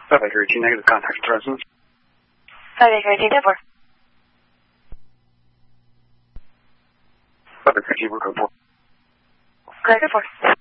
5 Baker 18 negative contact with residence. 5 Baker 18 10-4. 5 Baker 18 we're code 4. Code 4.